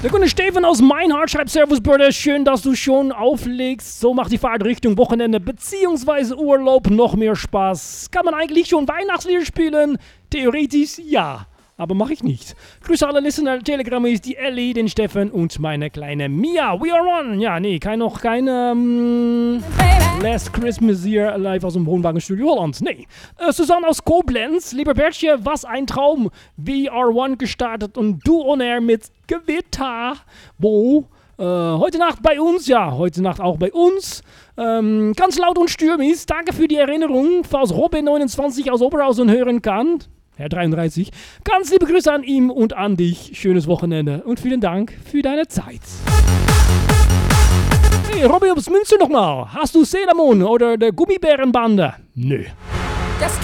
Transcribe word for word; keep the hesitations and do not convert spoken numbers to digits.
Der gute Steffen aus Meinhard schreibt: Servus, Bruder, schön, dass du schon auflegst. So macht die Fahrt Richtung Wochenende bzw. Urlaub noch mehr Spaß. Kann man eigentlich schon Weihnachtslieder spielen? Theoretisch ja, aber mache ich nicht. Grüße alle Listener, Telegram ist die Ellie, den Steffen und meine kleine Mia. We are one. Ja, nee, kein, noch keine ähm, Last Christmas Year live aus dem Wohnwagenstudio Holland. Nee. Äh, Susanne aus Koblenz. Lieber Bertje, was ein Traum. We are one gestartet und du on air mit Gewitter. Wo? Äh, heute Nacht bei uns, ja, heute Nacht auch bei uns. Ähm, ganz laut und stürmisch. Danke für die Erinnerung, falls Robin neunundzwanzig aus Oberhausen hören kann. Herr dreiunddreißig. Ganz liebe Grüße an ihm und an dich. Schönes Wochenende und vielen Dank für deine Zeit. Hey, Robin aus Münster nochmal. Hast du Sailor Moon oder der Gummibärenbande? Nö.